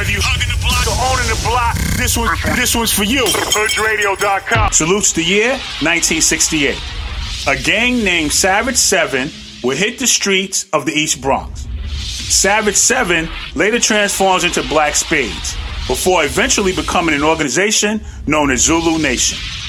Whether you hugging the block or owning the block, this one's for you. HoodRadio.com. Salutes the year 1968. A gang named Savage 7 would hit the streets of the East Bronx. Savage 7 later transforms into Black Spades, before eventually becoming an organization known as Zulu Nation.